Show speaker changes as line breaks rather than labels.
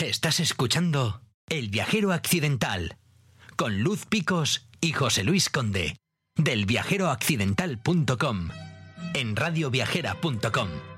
Estás escuchando El Viajero Accidental con Luz Picos y José Luis Conde del viajeroaccidental.com en radioviajera.com.